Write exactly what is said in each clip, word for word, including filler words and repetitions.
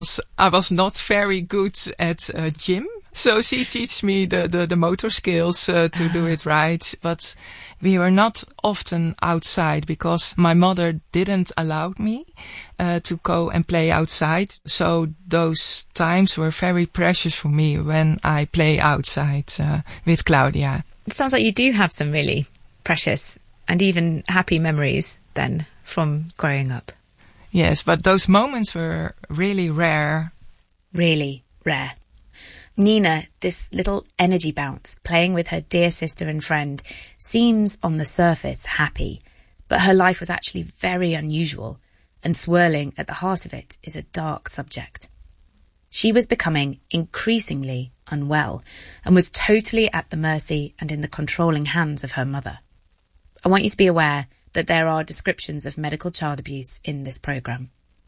I was not very good at uh, gym. So she teach me the, the, the motor skills uh, to do it right. But we were not often outside because my mother didn't allow me uh, to go and play outside. So those times were very precious for me when I play outside uh, with Claudia. It sounds like you do have some really precious and even happy memories then from growing up. Yes, but those moments were really rare. Really rare. Nina, this little energy bounce, playing with her dear sister and friend, seems on the surface happy, but her life was actually very unusual, and swirling at the heart of it is a dark subject. She was becoming increasingly unwell and was totally at the mercy and in the controlling hands of her mother. I want you to be aware that there are descriptions of medical child abuse in this programme.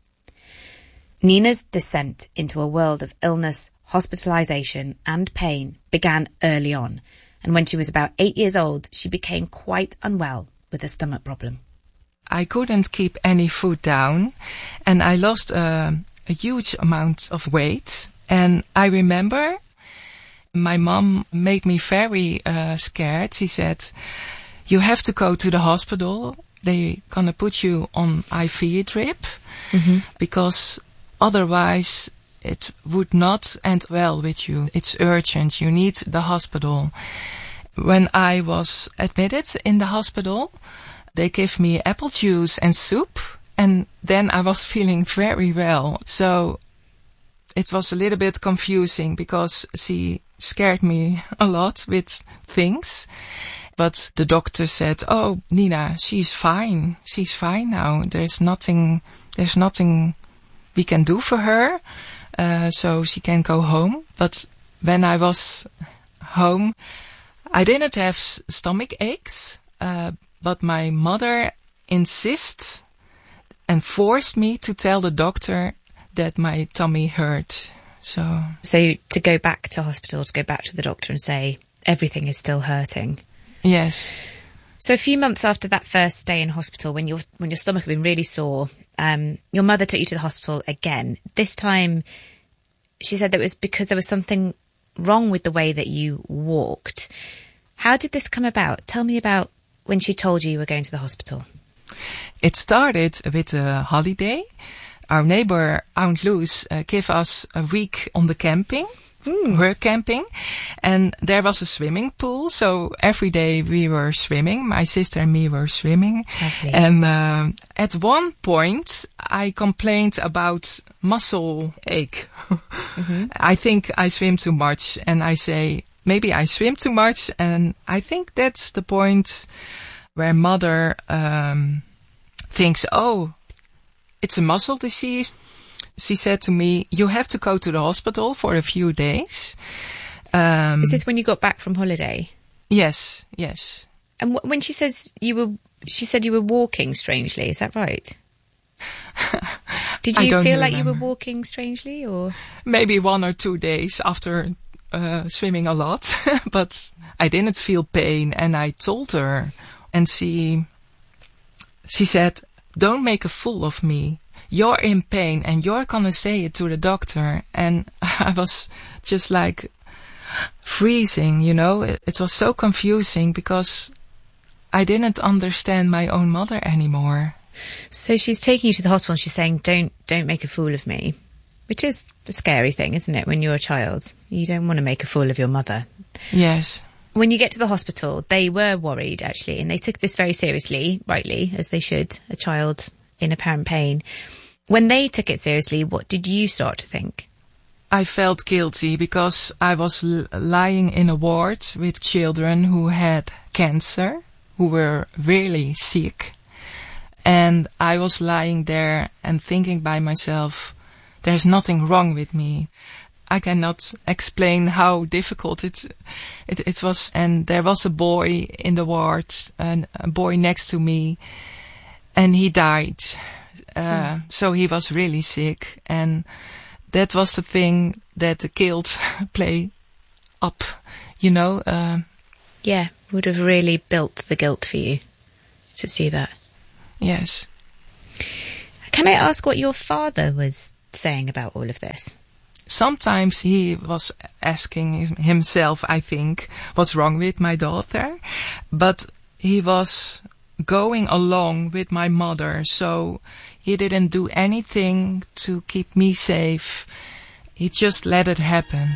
Nina's descent into a world of illness, hospitalisation and pain began early on, and when she was about eight years old, she became quite unwell with a stomach problem. I couldn't keep any food down, and I lost uh, a huge amount of weight. And I remember my mom made me very uh, scared. She said, you have to go to the hospital. They're gonna put you on I V drip, mm-hmm. because otherwise it would not end well with you. It's urgent. You need the hospital. When I was admitted in the hospital, they gave me apple juice and soup, and then I was feeling very well. So it was a little bit confusing because she scared me a lot with things. But the doctor said, oh, Nina, she's fine. She's fine now. There's nothing, there's nothing we can do for her. Uh, so she can go home. But when I was home, I didn't have s- stomach aches, uh, but my mother insisted and forced me to tell the doctor that my tummy hurt. So, so to go back to hospital, to go back to the doctor and say everything is still hurting. Yes. So a few months after that first stay in hospital, when your when your stomach had been really sore, um, your mother took you to the hospital again. This time, she said that it was because there was something wrong with the way that you walked. How did this come about? Tell me about when she told you you were going to the hospital. It started with a holiday. Our neighbor, Aunt Loes, uh, gave us a week on the camping. Mm. Work camping, and there was a swimming pool, so every day we were swimming. My sister and me were swimming. Lovely. And uh, at one point I complained about muscle ache. Mm-hmm. I think I swim too much, and I say maybe I swim too much, and I think that's the point where mother um thinks, oh, it's a muscle disease. She said to me, you have to go to the hospital for a few days. Um, Is this when you got back from holiday? Yes, yes. And w- when she says you were, she said you were walking strangely, is that right? Did you feel remember. like you were walking strangely, or? Maybe one or two days after uh, swimming a lot, but I didn't feel pain, and I told her, and she, she said, don't make a fool of me. You're in pain and you're gonna say it to the doctor. And I was just like freezing, you know. It, it was so confusing because I didn't understand my own mother anymore. So she's taking you to the hospital and she's saying, don't, don't make a fool of me. Which is a scary thing, isn't it, when you're a child? You don't want to make a fool of your mother. Yes. When you get to the hospital, they were worried, actually, and they took this very seriously, rightly, as they should, a child in apparent pain. When they took it seriously, what did you start to think? I felt guilty because I was l- lying in a ward with children who had cancer, who were really sick. And I was lying there and thinking by myself, there's nothing wrong with me. I cannot explain how difficult it, it, it was. And there was a boy in the ward, and a boy next to me, and he died. Uh, mm. So he was really sick, and that was the thing that the guilt play up, you know. Uh, yeah, would have really built the guilt for you to see that. Yes. Can I ask what your father was saying about all of this? Sometimes he was asking himself, I think, what's wrong with my daughter. But he was going along with my mother, so he didn't do anything to keep me safe. He just let it happen.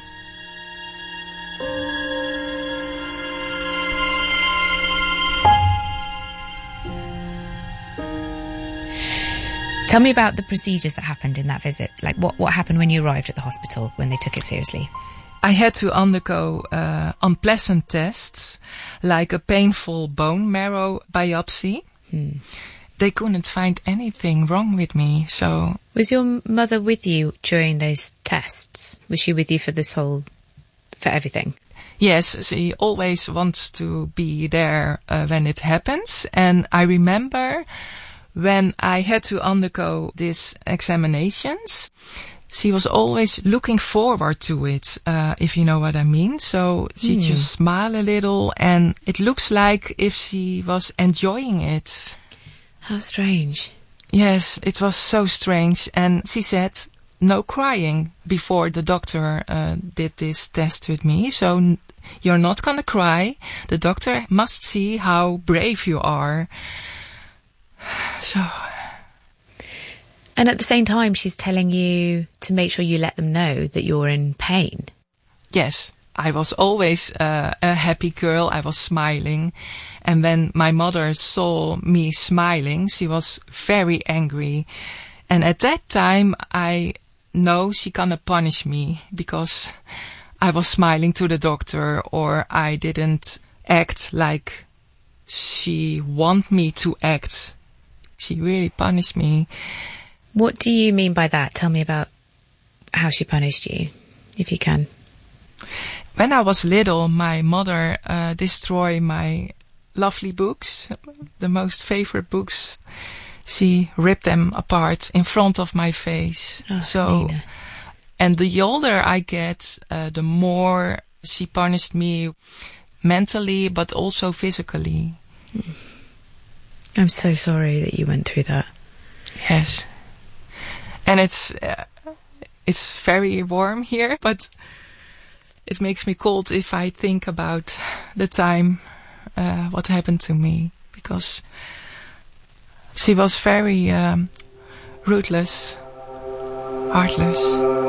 Tell me about the procedures that happened in that visit. Like, what, what happened when you arrived at the hospital, when they took it seriously? I had to undergo uh, unpleasant tests, like a painful bone marrow biopsy. Hmm. They couldn't find anything wrong with me, so... Was your mother with you during those tests? Was she with you for this whole... for everything? Yes, she always wants to be there uh, when it happens. And I remember when I had to undergo these examinations, she was always looking forward to it, uh, if you know what I mean. So she mm. just smiled a little, and it looks like if she was enjoying it. How strange. Yes, it was so strange. And she said no crying before the doctor uh, did this test with me. So n- you're not gonna cry. The doctor must see how brave you are. So... And at the same time, she's telling you to make sure you let them know that you're in pain. Yes, I was always uh, a happy girl. I was smiling. And when my mother saw me smiling, she was very angry. And at that time, I know she gonna punish me because I was smiling to the doctor, or I didn't act like she want me to act. She really punished me. What do you mean by that? Tell me about how she punished you, if you can. When I was little, my mother uh, destroyed my lovely books, the most favorite books. She ripped them apart in front of my face. Oh, so, Nina. And the older I get, uh, the more she punished me mentally, but also physically. I'm so sorry that you went through that. Yes. And it's uh, it's very warm here, but it makes me cold if I think about the time uh, what happened to me, because she was very um, ruthless, heartless.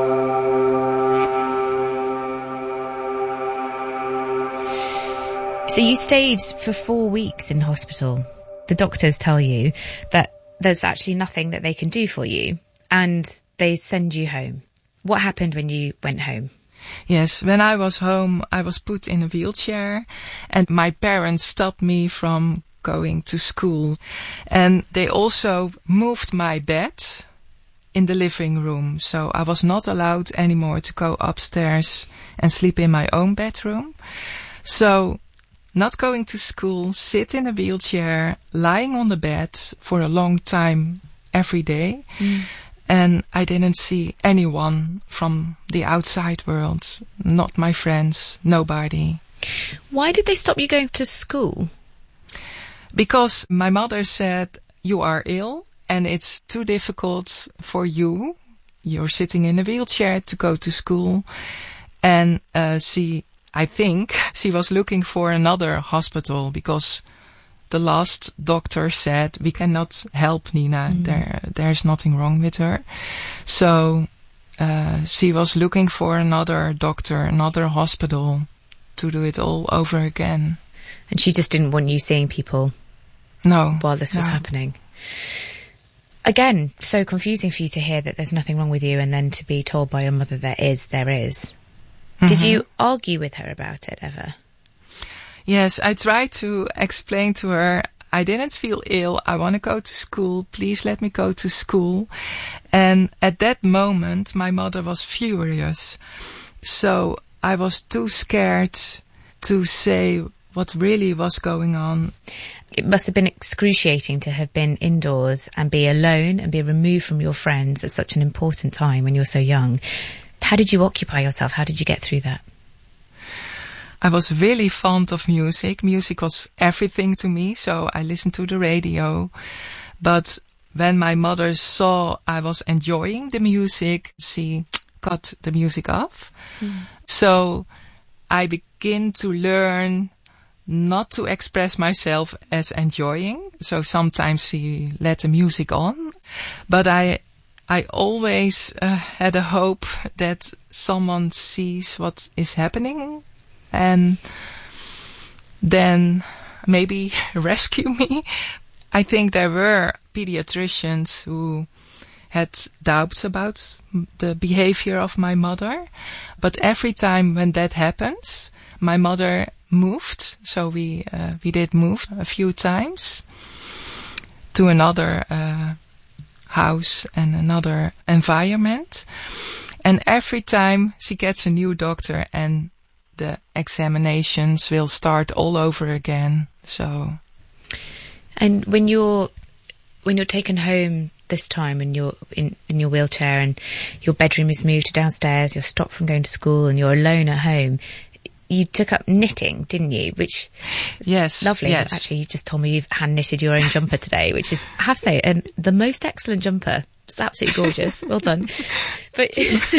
So you stayed for four weeks in hospital. The doctors tell you that there's actually nothing that they can do for you, and they send you home. What happened when you went home? Yes, when I was home, I was put in a wheelchair, and my parents stopped me from going to school. And they also moved my bed in the living room, so I was not allowed anymore to go upstairs and sleep in my own bedroom. So, not going to school, sit in a wheelchair, lying on the bed for a long time every day. Mm. And I didn't see anyone from the outside world, not my friends, nobody. Why did they stop you going to school? Because my mother said, you are ill and it's too difficult for you. You're sitting in a wheelchair to go to school. And uh, she, I think, she was looking for another hospital because the last doctor said, we cannot help Nina. Mm. There, there's nothing wrong with her. So, uh, she was looking for another doctor, another hospital to do it all over again. And she just didn't want you seeing people? No. While this was no. happening? Again, so confusing for you to hear that there's nothing wrong with you and then to be told by your mother there is, there is. Mm-hmm. Did you argue with her about it ever? Yes, I tried to explain to her, I didn't feel ill, I want to go to school, please let me go to school. And at that moment, my mother was furious. So I was too scared to say what really was going on. It must have been excruciating to have been indoors and be alone and be removed from your friends at such an important time when you're so young. How did you occupy yourself? How did you get through that? I was really fond of music. Music was everything to me, so I listened to the radio. But when my mother saw I was enjoying the music, she cut the music off. Mm. So I begin to learn not to express myself as enjoying. So sometimes she let the music on, but I I always uh, had a hope that someone sees what is happening and then maybe rescue me. I think there were pediatricians who had doubts about the behavior of my mother, but every time when that happens, my mother moved. So we uh, we did move a few times to another uh, house and another environment. And every time she gets a new doctor and the examinations will start all over again. So, and when you're when you're taken home this time and you're in, in your wheelchair and your bedroom is moved to downstairs, you're stopped from going to school and you're alone at home, you took up knitting, didn't you? Which, yes, lovely. Yes. Actually, you just told me you've hand knitted your own jumper today, which is, I have to say, um, the most excellent jumper. It's absolutely gorgeous. Well done. But,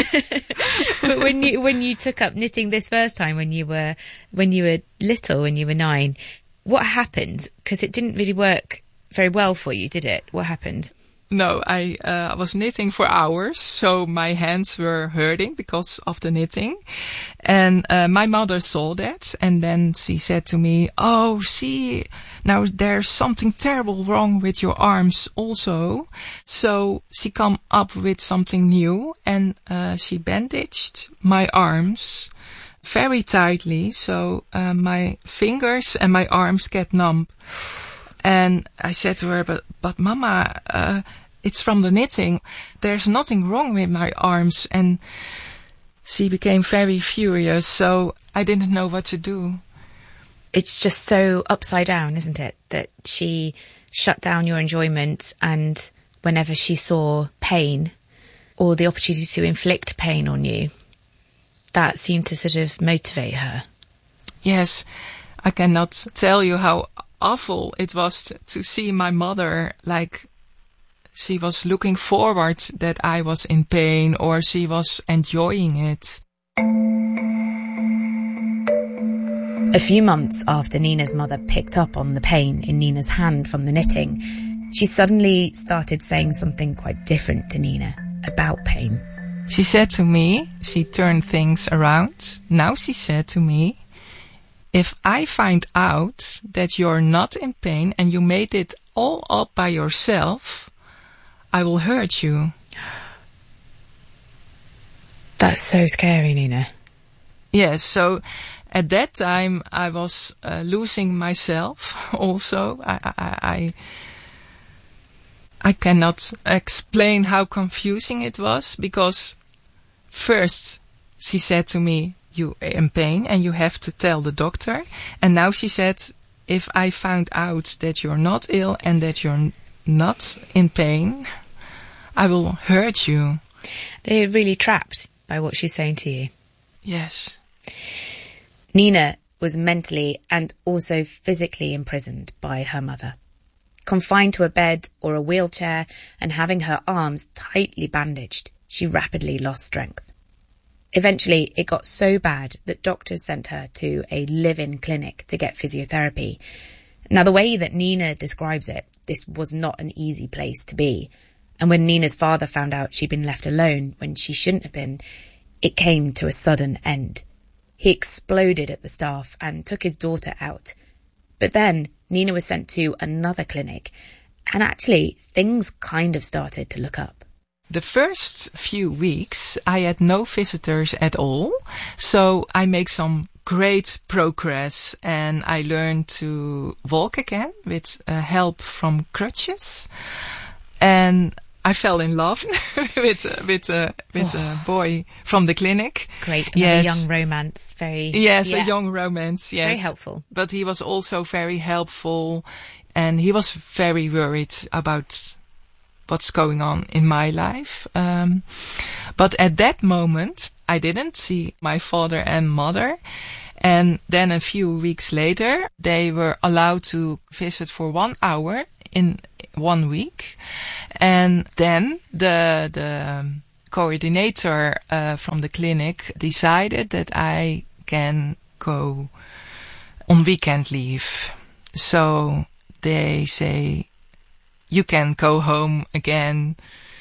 but when you when you took up knitting this first time, when you were when you were little, when you were nine, what happened? Because it didn't really work very well for you, did it? What happened? No, I uh, was knitting for hours, so my hands were hurting because of the knitting. And uh, my mother saw that, and then she said to me, "Oh, see, now there's something terrible wrong with your arms also." So she come up with something new, and uh, she bandaged my arms very tightly, so uh, my fingers and my arms get numb. And I said to her, but, but Mama, uh, it's from the knitting. There's nothing wrong with my arms. And she became very furious, so I didn't know what to do. It's just so upside down, isn't it? That she shut down your enjoyment, and whenever she saw pain or the opportunity to inflict pain on you, that seemed to sort of motivate her. Yes, I cannot tell you how awful it was to see my mother, like she was looking forward that I was in pain or she was enjoying it. A few months after Nina's mother picked up on the pain in Nina's hand from the knitting, she suddenly started saying something quite different to Nina about pain. She said to me, she turned things around. Now she said to me, "If I find out that you're not in pain and you made it all up by yourself, I will hurt you." That's so scary, Nina. Yes, so at that time I was uh, losing myself also. I, I, I, I cannot explain how confusing it was, because first she said to me, "You are in pain and you have to tell the doctor." And now she said, "If I found out that you're not ill and that you're not in pain, I will hurt you." They're really trapped by what she's saying to you. Yes. Nina was mentally and also physically imprisoned by her mother. Confined to a bed or a wheelchair and having her arms tightly bandaged, she rapidly lost strength. Eventually, it got so bad that doctors sent her to a live-in clinic to get physiotherapy. Now, the way that Nina describes it, this was not an easy place to be. And when Nina's father found out she'd been left alone when she shouldn't have been, it came to a sudden end. He exploded at the staff and took his daughter out. But then Nina was sent to another clinic, and actually things kind of started to look up. The first few weeks I had no visitors at all, so I make some great progress and I learned to walk again with uh, help from crutches. And I fell in love with uh, with uh, with oh. a boy from the clinic. Great, yes, a young romance, very yes, yeah. a young romance. Yes, very helpful. But he was also very helpful, and he was very worried about what's going on in my life. Um, but at that moment, I didn't see my father and mother. And then a few weeks later, they were allowed to visit for one hour in one week. And then the the coordinator uh, from the clinic decided that I can go on weekend leave. So they say, you can go home again.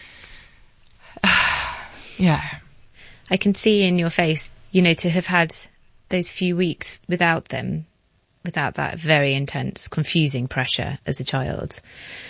Yeah. I can see in your face, you know, to have had those few weeks without them, without that very intense, confusing pressure as a child.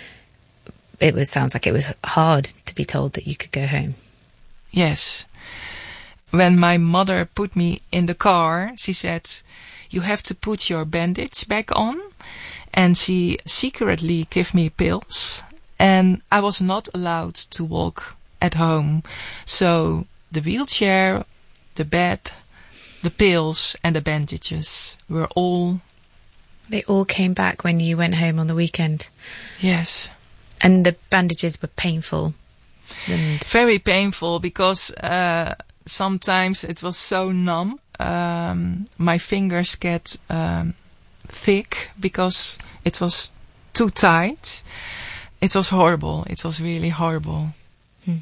It was sounds like it was hard to be told that you could go home. Yes. When my mother put me in the car, she said, you have to put your bandage back on. And she secretly gave me pills. And I was not allowed to walk at home. So the wheelchair, the bed, the pills and the bandages were all... They all came back when you went home on the weekend. Yes. And the bandages were painful. And very painful because uh, sometimes it was so numb. Um, my fingers get um, thick because it was too tight. It was horrible. It was really horrible. Hmm.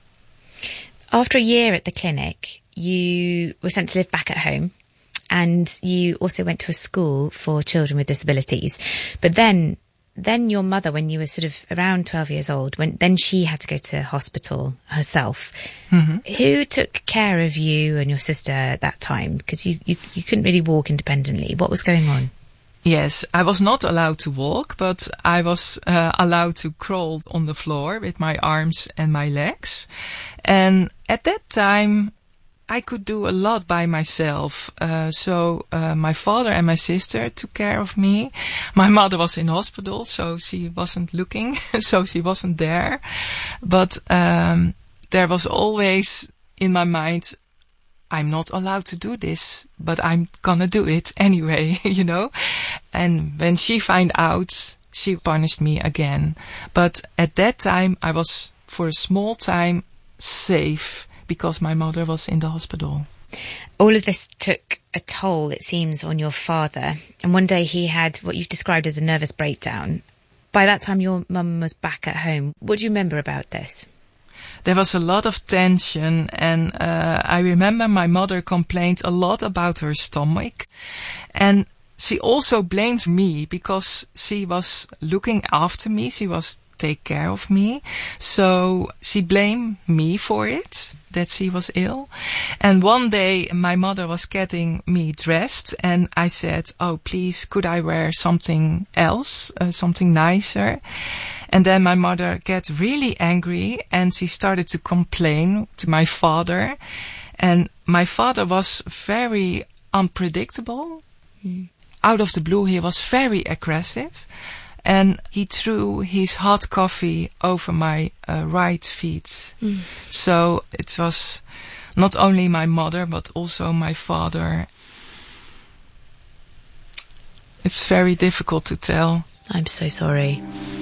After a year at the clinic, you were sent to live back at home, and you also went to a school for children with disabilities. But then, then your mother, when you were sort of around twelve years old, when then she had to go to hospital herself. Mm-hmm. Who took care of you and your sister at that time? Because you, you, you couldn't really walk independently. What was going on? Yes, I was not allowed to walk, but I was uh, allowed to crawl on the floor with my arms and my legs. And at that time, I could do a lot by myself. Uh, so uh, my father and my sister took care of me. My mother was in hospital, so she wasn't looking, so she wasn't there. But um, there was always in my mind, I'm not allowed to do this, but I'm gonna do it anyway, you know. And when she found out, she punished me again. But at that time, I was, for a small time, safe because my mother was in the hospital. All of this took a toll, it seems, on your father. And one day he had what you've described as a nervous breakdown. By that time, your mum was back at home. What do you remember about this? There was a lot of tension, and uh, I remember my mother complained a lot about her stomach. And she also blamed me because she was looking after me. She was take care of me. So she blamed me for it, that she was ill. And one day my mother was getting me dressed and I said, oh, please, could I wear something else, uh, something nicer? And then my mother got really angry and she started to complain to my father. And my father was very unpredictable. Mm. Out of the blue, he was very aggressive. And he threw his hot coffee over my uh, right feet. Mm. So it was not only my mother, but also my father. It's very difficult to tell. I'm so sorry.